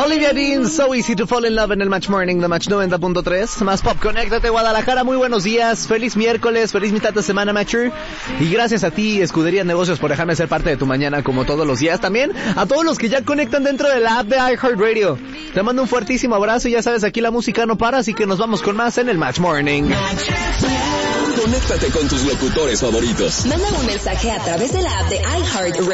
Olivia Dean, So Easy to Fall in Love en el Match Morning de Match 90.3. Más Pop, conéctate Guadalajara, muy buenos días, feliz miércoles, feliz mitad de semana, Matcher. Y gracias a ti, Escudería Negocios, por dejarme ser parte de tu mañana como todos los días. También a todos los que ya conectan dentro de la app de iHeartRadio. Te mando un fuertísimo abrazo y ya sabes, aquí la música no para, así que nos vamos con más en el Match Morning. Conéctate con tus locutores favoritos. Manda un mensaje a través de la app de iHeartRadio.